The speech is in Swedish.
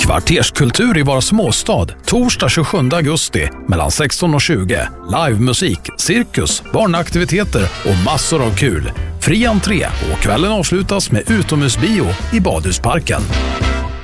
Kvarterskultur i vår småstad, torsdag 27 augusti mellan 16 och 20. Livemusik, cirkus, barnaktiviteter och massor av kul. Fri entré och kvällen avslutas med utomhusbio i Badhusparken.